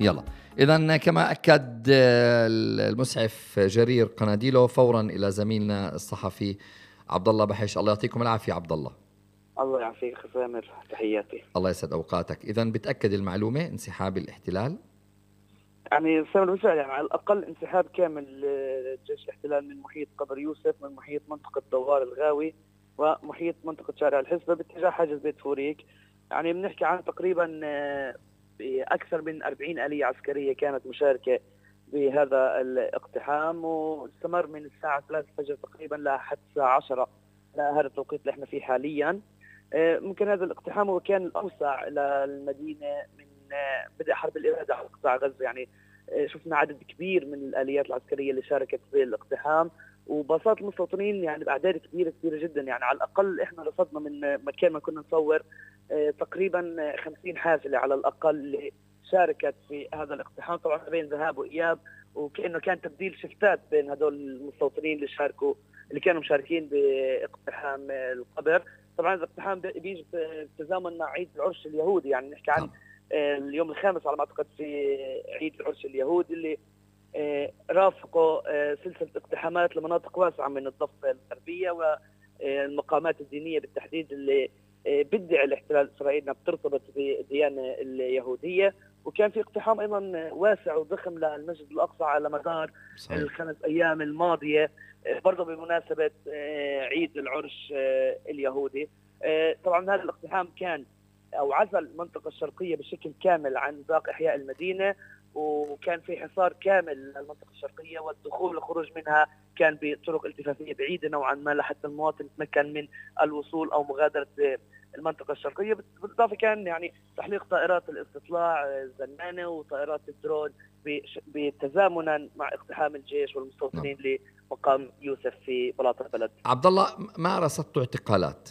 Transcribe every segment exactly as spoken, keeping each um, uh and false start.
يلا إذا كما أكد المسعف جرير قناديلو فورا إلى زميلنا الصحفي عبد الله بحش. الله يعطيكم العافية عبد الله. الله يعافيك سامر، تحياتي. الله يسعد أوقاتك. إذا بتأكد المعلومة انسحاب الاحتلال؟ يعني سامر بالفعل يعني على الأقل انسحاب كامل جيش الاحتلال من محيط قبر يوسف، من محيط منطقة دوار الغاوي ومحيط منطقة شارع الحسبة باتجاه حاجز بيت فوريك. يعني بنحكي عن تقريبا أكثر من أربعين آلية عسكرية كانت مشاركة بهذا الاقتحام، واستمر من الساعة ثلاثة الفجر تقريبا لحد الساعة عشرة لهذا التوقيت اللي احنا فيه حاليا. ممكن هذا الاقتحام هو كان الأوسع للمدينة من بدء حرب الإبادة على قطاع غزة. يعني شفنا عدد كبير من الآليات العسكرية اللي شاركت بالاقتحام، وباصات المستوطنين يعني بأعداد كبيرة كبيرة جدا. يعني على الأقل إحنا رصدنا من مكان ما كنا نصور تقريبا خمسين حافلة على الأقل اللي شاركت في هذا الاقتحام، طبعا بين ذهاب وإياب، وكأنه كان تبديل شفتات بين هذول المستوطنين اللي شاركوا اللي كانوا مشاركين باقتحام القبر. طبعا الاقتحام بيجي بالتزامن مع عيد العرش اليهودي، يعني نحكي عن اليوم الخامس على ما أعتقد في عيد العرش اليهودي اللي رافقوا سلسلة اقتحامات لمناطق واسعة من الضفة الغربية والمقامات الدينية بالتحديد اللي بدعي الاحتلال الإسرائيلي انها بترتبط بالديانة اليهودية. وكان في اقتحام أيضا واسع وضخم للمسجد الأقصى على مدار صحيح. الخمس أيام الماضية برضه بمناسبة عيد العرش اليهودي. طبعا هذا الاقتحام كان أو عزل المنطقة الشرقية بشكل كامل عن باقي أحياء المدينة، وكان في حصار كامل للمنطقة الشرقية، والدخول والخروج منها كان بطرق التفافية بعيدة نوعا ما لحتى المواطن يتمكن من الوصول أو مغادرة المنطقة الشرقية. بالإضافة كان يعني تحليق طائرات الاستطلاع الزنانة وطائرات الدرون بتزامنا مع اقتحام الجيش والمستوطنين نعم. لمقام يوسف في بلاط البلد. عبد الله، ما رصدتوا اعتقالات؟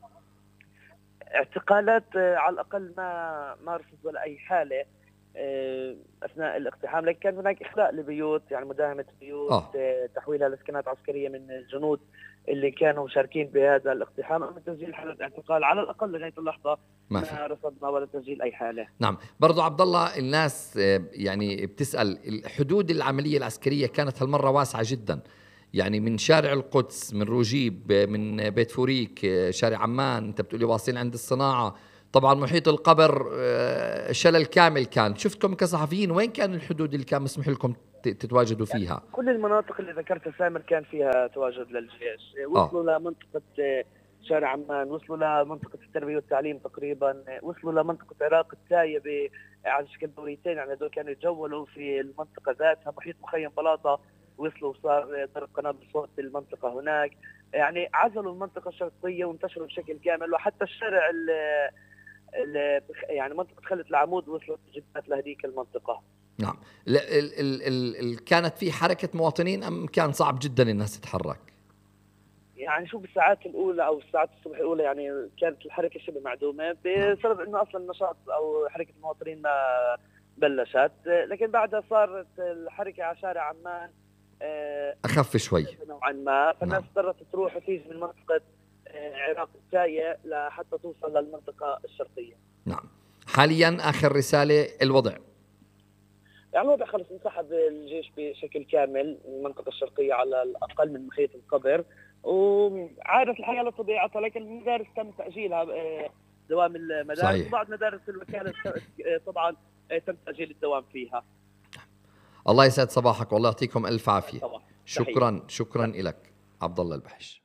اعتقالات على الأقل ما ما رصد ولا أي حالة أثناء الاقتحام، لكن كان هناك إخلاء لبيوت، يعني مداهمة بيوت أوه. تحويلها لسكنات عسكرية من الجنود اللي كانوا مشاركين بهذا الاقتحام. أما تسجيل حالة اعتقال على الأقل لغاية اللحظة ما, ما رصدنا ولا تسجيل أي حالة. نعم. برضو عبد الله، الناس يعني بتسأل حدود العملية العسكرية كانت هالمرة واسعة جدا، يعني من شارع القدس، من روجيب، من بيت فوريك، شارع عمان، انت بتقولي واصلين عند الصناعة، طبعا محيط القبر شلل كامل. كان شفتكم كصحفيين وين كان الحدود اللي كان مسمح لكم تتواجدوا فيها؟ يعني كل المناطق اللي ذكرتها سامر كان فيها تواجد للجيش. وصلوا آه. لمنطقة شارع عمان، وصلوا لمنطقة التربية والتعليم تقريبا، وصلوا لمنطقة عراق التاية على شكل دوريتين، يعني هذول كانوا يتجولوا في المنطقة ذاتها. محيط مخيم بلاطة وصلوا وصار ضرب قنابل صوت في المنطقة هناك. يعني عزلوا المنطقة الشرقية وانتشروا بشكل كامل، وحتى الشارع ال ال يعني منطقة خلة العمود وصلت جدات لهذيك المنطقة. نعم. ال ال ال ال ال كانت في حركة مواطنين أم كان صعب جدا الناس تتحرك؟ يعني شوف بالساعات الأولى أو الساعات الصبح الأولى يعني كانت الحركة شبه معدومة بسبب إنه أصلا النشاط أو حركة المواطنين ما بلشت، لكن بعدها صارت الحركة على شارع عمان أخف شوي نوعا ما، فالناس اضطرت نعم. تروح وتيجي من منطقة عراق التاية لحتى توصل للمنطقة الشرقية. نعم. حاليا آخر رسالة، الوضع يعني الوضع خلص انسحب الجيش بشكل كامل من المنطقة الشرقية على الأقل من محيط القبر، وعادت الحياة لطبيعتها، لكن المدارس تم تأجيلها دوام المدارس صحيح. وبعض مدارس الوكالة طبعا تم تأجيل الدوام فيها. الله يسعد صباحك والله يعطيكم ألف عافية. شكرا شكرا لك عبد الله البحش.